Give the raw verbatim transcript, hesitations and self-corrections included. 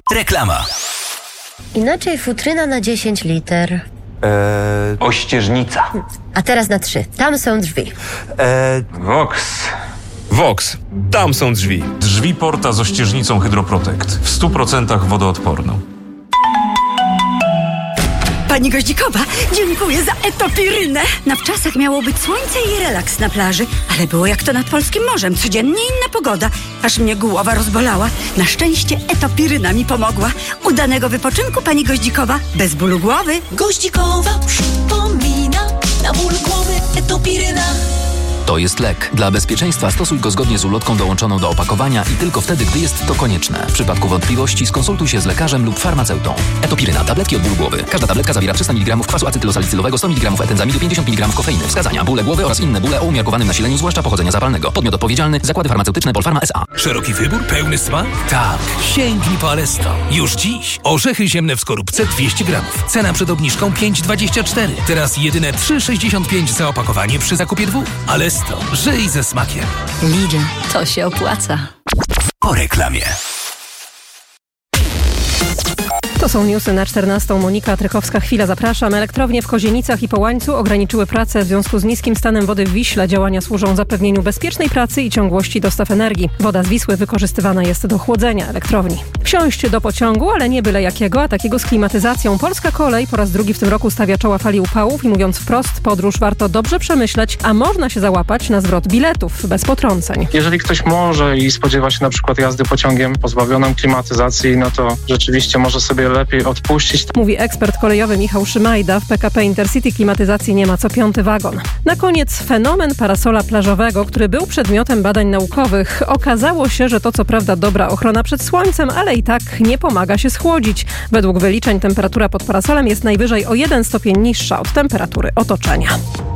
Reklama. Inaczej futryna na dziesięć liter. Eee, Ościeżnica. A teraz na trzy. Tam są drzwi. eee, Vox. Vox. Tam są drzwi. Drzwi Porta z ościeżnicą Hydroprotect. W stu procentach wodoodporną. Pani Goździkowa, dziękuję za etopirynę. Na wczasach miało być słońce i relaks na plaży, ale było jak to nad polskim morzem. Codziennie inna pogoda. Aż mnie głowa rozbolała. Na szczęście etopiryna mi pomogła. Udanego wypoczynku, pani Goździkowa, bez bólu głowy. Goździkowa przypomina, na ból głowy etopiryna. To jest lek. Dla bezpieczeństwa stosuj go zgodnie z ulotką dołączoną do opakowania i tylko wtedy, gdy jest to konieczne. W przypadku wątpliwości skonsultuj się z lekarzem lub farmaceutą. Etopiryna. Tabletki od bólu głowy. Każda tabletka zawiera trzysta miligramów kwasu acetylosalicylowego, sto miligramów etenzamidu, pięćdziesiąt miligramów kofeiny. Wskazania: bóle głowy oraz inne bóle o umiarkowanym nasileniu, zwłaszcza pochodzenia zapalnego. Podmiot odpowiedzialny: Zakłady Farmaceutyczne Polpharma S A. Szeroki wybór, pełny smak? Tak. Sięgnij po Alesto. Już dziś. Orzechy ziemne w skorupce dwieście gramów. Cena przed obniżką pięć dwadzieścia cztery. Teraz jedyne trzy sześćdziesiąt pięć za opakowanie przy zakupie dwóch. Alesto. Żyj ze smakiem. Lidl, to się opłaca. Po reklamie. To są newsy na czternastą. Monika Trykowska. Chwila, zapraszam. Elektrownie w Kozienicach i Połańcu ograniczyły pracę w związku z niskim stanem wody w Wiśle. Działania służą zapewnieniu bezpiecznej pracy i ciągłości dostaw energii. Woda z Wisły wykorzystywana jest do chłodzenia elektrowni. Wsiąść do pociągu, ale nie byle jakiego, a takiego z klimatyzacją. Polska Kolej po raz drugi w tym roku stawia czoła fali upałów i mówiąc wprost, podróż warto dobrze przemyśleć, a można się załapać na zwrot biletów bez potrąceń. Jeżeli ktoś może i spodziewa się na przykład jazdy pociągiem pozbawionym klimatyzacji, no to rzeczywiście może sobie lepiej odpuścić. Mówi ekspert kolejowy Michał Szymajda. W P K P Intercity klimatyzacji nie ma co piąty wagon. Na koniec fenomen parasola plażowego, który był przedmiotem badań naukowych. Okazało się, że to co prawda dobra ochrona przed słońcem, ale i tak nie pomaga się schłodzić. Według wyliczeń temperatura pod parasolem jest najwyżej o jeden stopień niższa od temperatury otoczenia.